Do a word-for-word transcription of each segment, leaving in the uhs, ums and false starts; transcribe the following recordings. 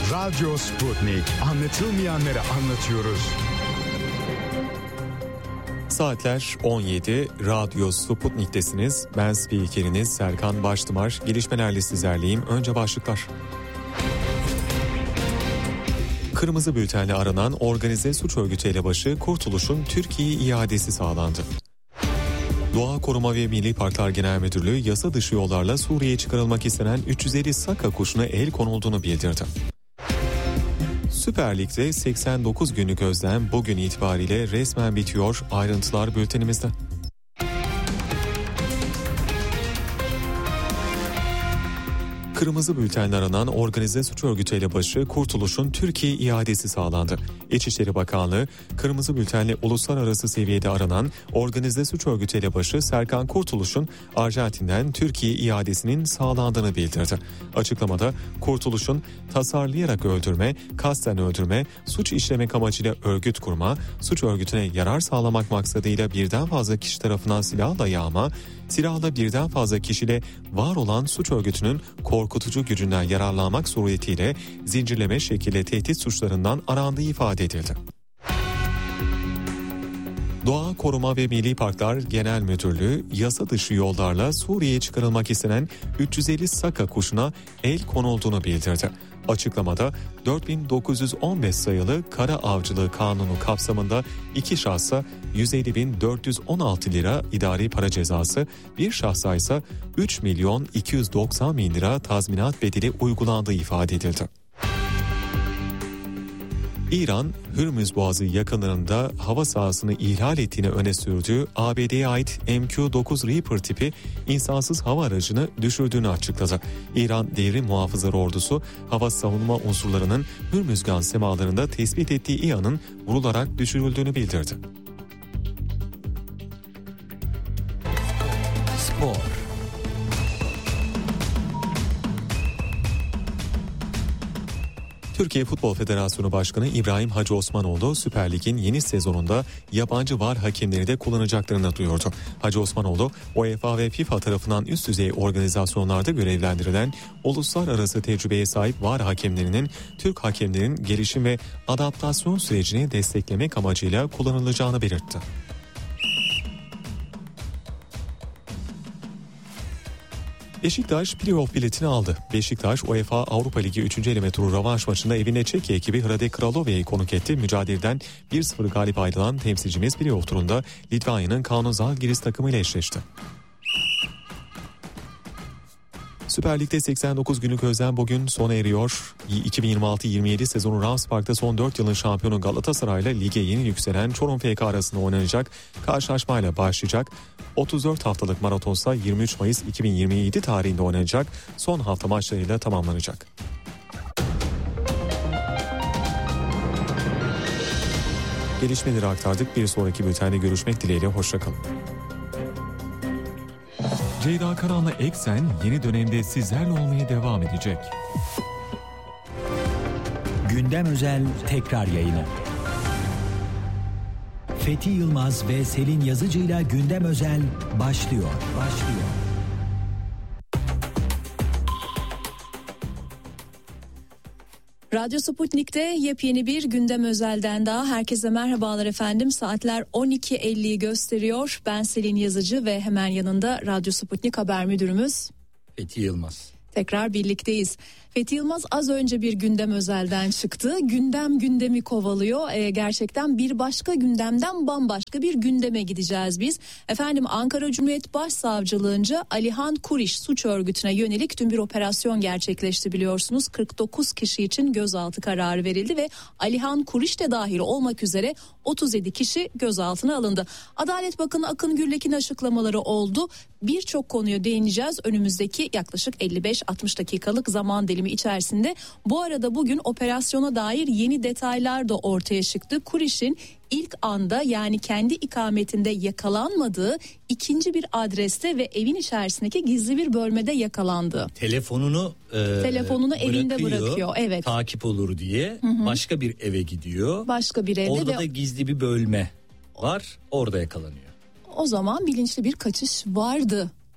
Radyo Sputnik. Anlatılmayanları anlatıyoruz. Saatler on yedi, Radyo Sputnik'tesiniz. Ben spikeriniz Serkan Baştımar. Gelişmelerle sizlerleyim. Önce başlıklar. Kırmızı bültenle aranan organize suç örgütü elebaşı Kurtuluş'un Türkiye iadesi sağlandı. Doğa Koruma ve Milli Parklar Genel Müdürlüğü yasa dışı yollarla Suriye'ye çıkarılmak istenen üç yüz elli Saka kuşuna el konulduğunu bildirdi. Süper Lig'de seksen dokuz günlük özlem bugün itibariyle resmen bitiyor. Ayrıntılar bültenimizde. Kırmızı bültenle aranan organize suç örgütü elebaşı Kurtuluş'un Türkiye iadesi sağlandı. İçişleri Bakanlığı, kırmızı bültenle uluslararası seviyede aranan organize suç örgütü elebaşı Serkan Kurtuluş'un Arjantin'den Türkiye iadesinin sağlandığını bildirdi. Açıklamada Kurtuluş'un tasarlayarak öldürme, kasten öldürme, suç işlemek amacıyla örgüt kurma, suç örgütüne yarar sağlamak maksadıyla birden fazla kişi tarafından silahla yağma, silahla birden fazla kişiyle var olan suç örgütünün korkutucu gücünden yararlanmak suretiyle zincirleme şekilde tehdit suçlarından arandığı ifade edildi. Doğa Koruma ve Milli Parklar Genel Müdürlüğü yasa dışı yollarla Suriye'ye çıkarılmak istenen üç yüz elli Saka kuşuna el konulduğunu bildirdi. Açıklamada dört bin dokuz yüz on beş sayılı Kara Avcılığı Kanunu kapsamında iki şahsa yüz elli bin dört yüz on altı lira idari para cezası, bir şahsa ise üç milyon iki yüz doksan bin lira tazminat bedeli uygulandığı ifade edildi. İran, Hürmüz Boğazı yakınlarında hava sahasını ihlal ettiğini öne sürdüğü A B D'ye ait M Q dokuz Reaper tipi insansız hava aracını düşürdüğünü açıkladı. İran Devrim Muhafızları Ordusu, hava savunma unsurlarının Hürmüzgan semalarında tespit ettiği İHA'nın vurularak düşürüldüğünü bildirdi. Spor. Türkiye Futbol Federasyonu Başkanı İbrahim Hacı Osmanoğlu, Süper Lig'in yeni sezonunda yabancı var hakemleri de kullanacaklarını duyurdu. Hacı Osmanoğlu, UEFA ve FIFA tarafından üst düzey organizasyonlarda görevlendirilen uluslararası tecrübeye sahip var hakemlerinin Türk hakemlerin gelişim ve adaptasyon sürecini desteklemek amacıyla kullanılacağını belirtti. Beşiktaş playoff biletini aldı. Beşiktaş UEFA Avrupa Ligi üçüncü eleme turu rövanş maçında evine Çekya ekibi Hrade Kralove'yi konuk etti. Mücadeleden bir sıfır galip ayrılan temsilcimiz playoff turunda Litvanya'nın Kaunas Žalgiris takımıyla eşleşti. Süper Lig'de seksen dokuz günlük özlem bugün sona eriyor. iki bin yirmi altı yirmi yedi sezonu Rams Park'ta son dört yılın şampiyonu Galatasaray'la lige yeni yükselen Çorum F K arasında oynanacak karşılaşmayla başlayacak. otuz dört haftalık maratonsa yirmi üç Mayıs iki bin yirmi yedi tarihinde oynanacak. Son hafta maçlarıyla tamamlanacak. Gelişmeleri aktardık. Bir sonraki bültende görüşmek dileğiyle. Hoşçakalın. Ceyda Karan'la Eksen yeni dönemde sizlerle olmaya devam edecek. Gündem özel tekrar yayını. Fethi Yılmaz ve Selin Yazıcı'yla Gündem Özel başlıyor. Başlıyor. Radyo Sputnik'te yepyeni bir Gündem Özel'den daha herkese merhabalar efendim. Saatler on iki elliyi gösteriyor. Ben Selin Yazıcı ve hemen yanında Radyo Sputnik Haber Müdürümüz Fethi Yılmaz. Tekrar birlikteyiz. Fethi Yılmaz az önce bir Gündem Özel'den çıktı. Gündem gündemi kovalıyor. Ee, gerçekten bir başka gündemden bambaşka bir gündeme gideceğiz biz. Efendim Ankara Cumhuriyet Başsavcılığınca Alihan Kuriş suç örgütüne yönelik dün bir operasyon gerçekleşti biliyorsunuz. kırk dokuz kişi için gözaltı kararı verildi ve Alihan Kuriş de dahil olmak üzere otuz yedi kişi gözaltına alındı. Adalet Bakanı Akın Gürlek'in açıklamaları oldu. Birçok konuya değineceğiz önümüzdeki yaklaşık elli beş altmış dakikalık zaman dilimi içerisinde. Bu arada bugün operasyona dair yeni detaylar da ortaya çıktı. Kuriş'in ilk anda yani kendi ikametinde yakalanmadığı ikinci bir adreste ve evin içerisindeki gizli bir bölmede yakalandı. Telefonunu e, telefonunu evinde bırakıyor. Evet. Takip olur diye hı hı. başka bir eve gidiyor. Başka bir evde orada ve da gizli bir bölme var. Orada yakalanıyor. O zaman bilinçli bir kaçış vardı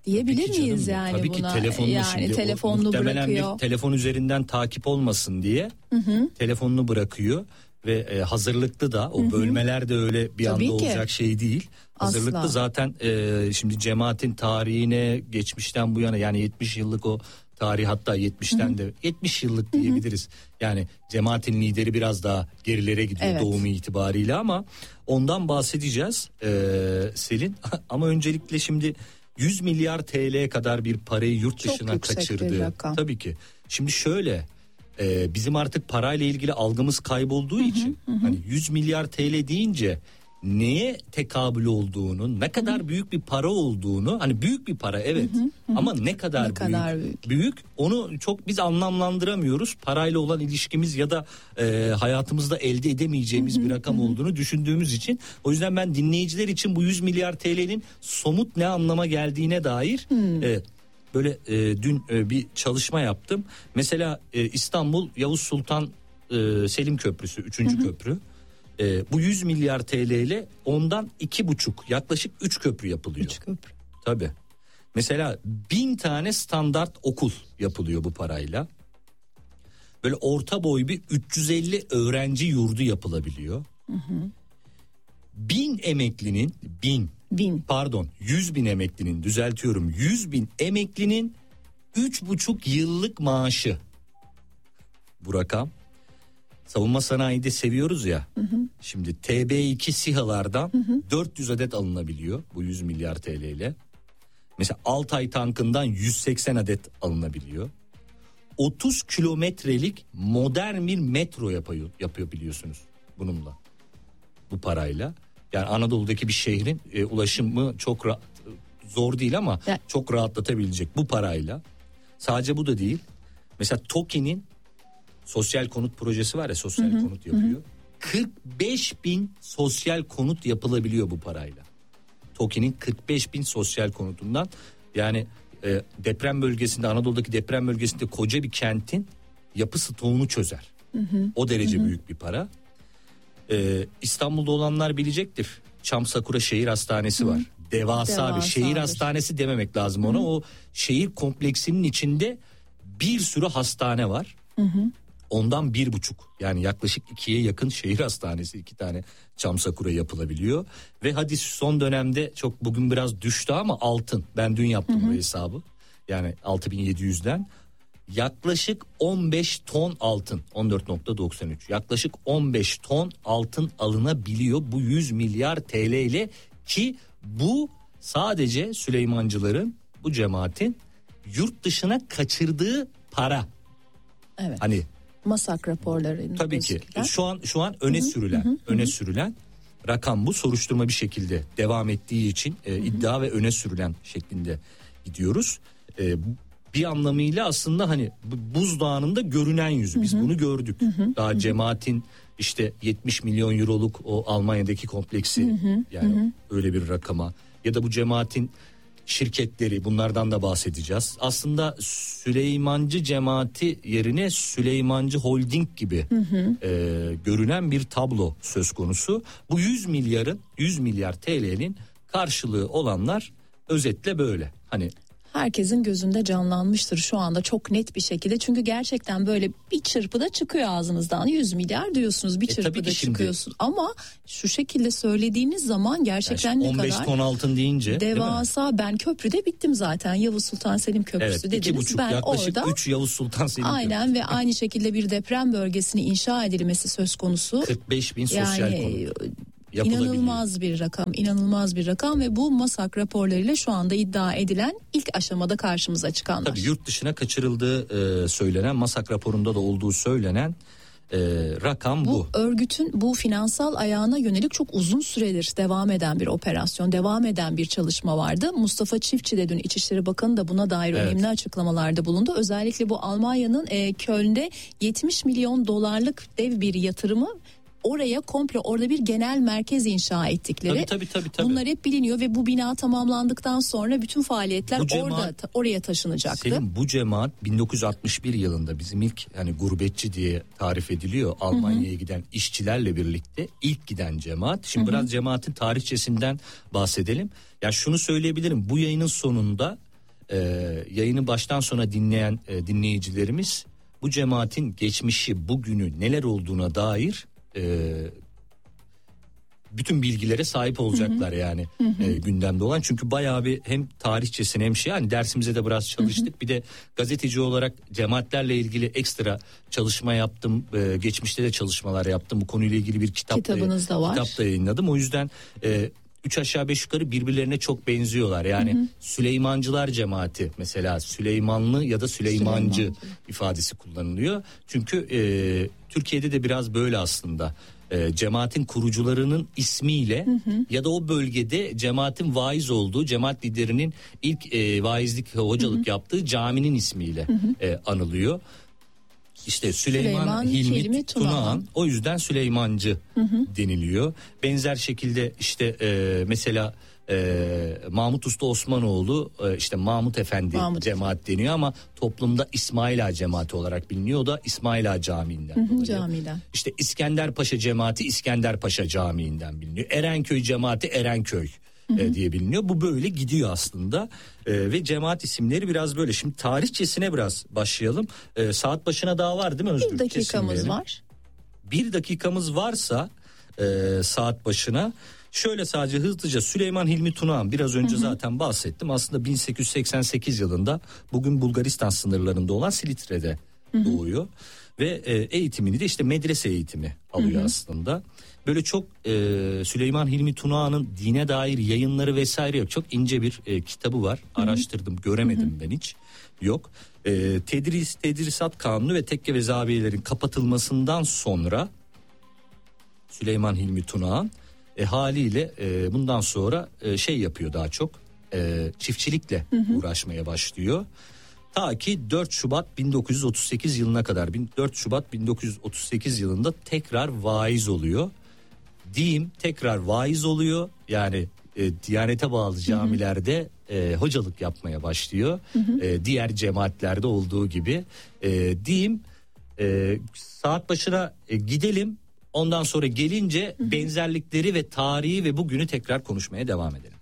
diyebilir Tabii ki miyiz canım, yani tabii buna? ki telefonunu Yani şimdi telefonunu muhtemelen bırakıyor. bir telefon üzerinden takip olmasın diye hı hı. telefonunu bırakıyor ve e, hazırlıklı da o hı hı. bölmeler de öyle bir tabii anda ki. olacak şey değil. Hazırlıklı Asla. zaten e, şimdi cemaatin tarihine geçmişten bu yana yani yetmiş yıllık o tarih, hatta yetmişten hı hı. de yetmiş yıllık diyebiliriz. Hı hı. Yani cemaatin lideri biraz daha gerilere gidiyor evet. doğumu itibariyle, ama ondan bahsedeceğiz ee, Selin. Ama öncelikle şimdi yüz milyar T L'ye kadar bir parayı yurt çok dışına kaçırdı. Tabii ki. Şimdi şöyle e, bizim artık parayla ilgili algımız kaybolduğu hı hı, için hı. hani yüz milyar T L deyince neye tekabül olduğunu, ne kadar hı hı. büyük bir para olduğunu, hani büyük bir para evet hı hı, hı. ama ne kadar, ne büyük, kadar büyük büyük onu çok biz anlamlandıramıyoruz. Parayla olan ilişkimiz ya da e, hayatımızda elde edemeyeceğimiz hı hı, bir rakam hı. olduğunu düşündüğümüz için, o yüzden ben dinleyiciler için bu yüz milyar T L'nin somut ne anlama geldiğine dair e, böyle e, dün e, bir çalışma yaptım. Mesela e, İstanbul Yavuz Sultan e, Selim Köprüsü, üçüncü köprü. E, bu yüz milyar T L ile ondan iki buçuk yaklaşık üç köprü yapılıyor. üç köprü. Tabii. Mesela bin tane standart okul yapılıyor bu parayla. Böyle orta boy bir üç yüz elli öğrenci yurdu yapılabiliyor. Hı hı. Bin emeklinin bin, bin pardon yüz bin emeklinin düzeltiyorum yüz bin emeklinin üç buçuk yıllık maaşı. Bu rakam. Savunma sanayide seviyoruz ya. Hı hı. Şimdi T B iki SİHA'lardan hı hı. dört yüz adet alınabiliyor bu yüz milyar T L ile. Mesela Altay tankından yüz seksen adet alınabiliyor. otuz kilometrelik modern bir metro yapıyor, yapabiliyorsunuz bununla. Bu parayla. Yani Anadolu'daki bir şehrin e, ulaşımı çok rahat, zor değil ama evet. çok rahatlatabilecek bu parayla. Sadece bu da değil. Mesela TOKİ'nin sosyal konut projesi var ya, sosyal hı hı, konut yapıyor. Hı. kırk beş bin sosyal konut yapılabiliyor bu parayla. TOKİ'nin kırk beş bin sosyal konutundan, yani e, deprem bölgesinde, Anadolu'daki deprem bölgesinde koca bir kentin yapı stoğunu çözer. Hı hı, o derece hı. büyük bir para. E, İstanbul'da olanlar bilecektir. Çam Sakura Şehir Hastanesi hı. var. Devasa, Devasa bir şehir hastanesi dememek lazım ona. Hı hı. O şehir kompleksinin içinde bir sürü hastane var. Hı hı. Ondan bir buçuk, yani yaklaşık ikiye yakın şehir hastanesi, iki tane Çam Sakura yapılabiliyor. Ve hadi son dönemde çok, bugün biraz düştü ama altın, ben dün yaptım hı hı. bu hesabı, yani altı bin yedi yüzden yaklaşık on beş ton altın, on dört virgül doksan üç yaklaşık on beş ton altın alınabiliyor bu yüz milyar T L ile, ki bu sadece Süleymancıların, bu cemaatin yurt dışına kaçırdığı para. Evet. Hani MASAK raporlarının tabii gözükülen. ki şu an şu an öne hı hı, sürülen hı hı, öne hı. sürülen rakam bu. Soruşturma bir şekilde devam ettiği için e, iddia ve öne sürülen şeklinde gidiyoruz. E, bir anlamıyla aslında hani buzdağının da görünen yüzü, biz hı hı. bunu gördük. Hı hı. Daha cemaatin işte yetmiş milyon euroluk o Almanya'daki kompleksi, hı hı. yani hı hı. öyle bir rakama, ya da bu cemaatin şirketleri, bunlardan da bahsedeceğiz. Aslında Süleymancı cemaati yerine Süleymancı Holding gibi hı hı. E, görünen bir tablo söz konusu. Bu yüz milyarın yüz milyar T L'nin karşılığı olanlar özetle böyle. Hani herkesin gözünde canlanmıştır şu anda çok net bir şekilde. Çünkü gerçekten böyle bir çırpıda çıkıyor ağzınızdan. yüz milyar diyorsunuz, bir e, çırpıda çıkıyorsun. Şimdi, ama şu şekilde söylediğiniz zaman gerçekten yani ne on beş kadar ton altın deyince devasa. Ben köprüde bittim zaten. Yavuz Sultan Selim Köprüsü evet, dediniz. iki buçuk, ben yaklaşık orada üç Yavuz Sultan Selim aynen Köprüsü. Ve aynı şekilde bir deprem bölgesini inşa edilmesi söz konusu. kırk beş bin sosyal yani, konut. İnanılmaz bir rakam, inanılmaz bir rakam ve bu MASAK raporlarıyla şu anda iddia edilen ilk aşamada karşımıza çıkanlar. Tabii yurt dışına kaçırıldığı e, söylenen, MASAK raporunda da olduğu söylenen e, rakam bu. Bu örgütün bu finansal ayağına yönelik çok uzun süredir devam eden bir operasyon, devam eden bir çalışma vardı. Mustafa Çiftçi de dün İçişleri Bakanı da buna dair evet. önemli açıklamalarda bulundu. Özellikle bu Almanya'nın e, Köln'de yetmiş milyon dolarlık dev bir yatırımı, oraya komple orada bir genel merkez inşa ettikleri. Tabii, tabii, tabii, tabii. Bunlar hep biliniyor ve bu bina tamamlandıktan sonra bütün faaliyetler cemaat, orada oraya taşınacaktı. Senin bu cemaat bin dokuz yüz altmış bir yılında bizim ilk, hani gurbetçi diye tarif ediliyor, Almanya'ya hı hı. giden işçilerle birlikte ilk giden cemaat. Şimdi hı hı. biraz cemaatin tarihçesinden bahsedelim. Ya şunu söyleyebilirim, bu yayının sonunda e, yayını baştan sona dinleyen e, dinleyicilerimiz bu cemaatin geçmişi, bugünü, neler olduğuna dair e, bütün bilgilere sahip olacaklar, hı hı. yani hı hı. E, gündemde olan. Çünkü bayağı bir hem tarihçesine hem şey, yani dersimize de biraz çalıştık. Hı hı. Bir de gazeteci olarak cemaatlerle ilgili ekstra çalışma yaptım. E, geçmişte de çalışmalar yaptım. Bu konuyla ilgili bir kitap Kitabınız da var. Kitap da yayınladım. O yüzden e, üç aşağı beş yukarı birbirlerine çok benziyorlar. Yani hı hı. Süleymancılar cemaati mesela, Süleymanlı ya da Süleymancı Süleymancı ifadesi kullanılıyor. Çünkü e, Türkiye'de de biraz böyle aslında. E, cemaatin kurucularının ismiyle, hı hı. ya da o bölgede cemaatin vaiz olduğu, cemaat liderinin ilk e, vaizlik, hocalık, hı hı. yaptığı caminin ismiyle, hı hı. E, anılıyor. İşte Süleyman, Süleyman Hilmi, Hilmi Tunağan. Tunağan, o yüzden Süleymancı, hı hı. deniliyor. Benzer şekilde işte e, mesela e, Mahmut Usta Osmanoğlu, e, işte Mahmut Efendi Mahmut cemaat Efendi deniyor ama toplumda İsmail Ağa cemaati olarak biliniyor. O da İsmail Ağa Camii'nden. Hı hı, camiden. İşte İskender Paşa cemaati İskender Paşa Camii'nden biliniyor. Erenköy cemaati Erenköy, hı hı. E, diye biliniyor. Bu böyle gidiyor aslında. E, ve cemaat isimleri biraz böyle. Şimdi tarihçesine biraz başlayalım. E, saat başına daha var değil mi Özgür? Bir dakikamız Kesinlikle. var. Bir dakikamız varsa e, saat başına şöyle sadece hızlıca Süleyman Hilmi Tunağan, biraz önce, hı hı. zaten bahsettim. Aslında bin sekiz yüz seksen sekiz yılında bugün Bulgaristan sınırlarında olan Silitre'de, hı hı. doğuyor. Ve e, eğitimini de işte medrese eğitimi alıyor, hı hı. aslında. Böyle çok e, Süleyman Hilmi Tunağan'ın dine dair yayınları vesaire yok. Çok ince bir e, kitabı var. Hı hı. Araştırdım, göremedim, hı hı. ben hiç. Yok. E, tedris, Tedrisat Kanunu ve tekke ve zaviyelerin kapatılmasından sonra Süleyman Hilmi Tunağan e, haliyle e, bundan sonra e, şey yapıyor, daha çok e, çiftçilikle, hı hı. uğraşmaya başlıyor. Ta ki dört Şubat bin dokuz yüz otuz sekiz yılına kadar, dört Şubat bin dokuz yüz otuz sekiz yılında tekrar vaiz oluyor. Diyeyim, tekrar vaiz oluyor. Yani e, Diyanete bağlı camilerde e, hocalık yapmaya başlıyor. Hı hı. E, diğer cemaatlerde olduğu gibi. E, diyeyim, e, saat başına e, gidelim. Ondan sonra gelince, hı hı. benzerlikleri ve tarihi ve bugünü tekrar konuşmaya devam edelim.